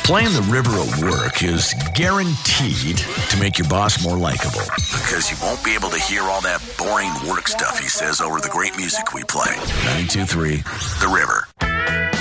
Playing the river at work is guaranteed to make your boss more likable. Because you won't be able to hear all that boring work stuff he says over the great music we play. 92.3 The River.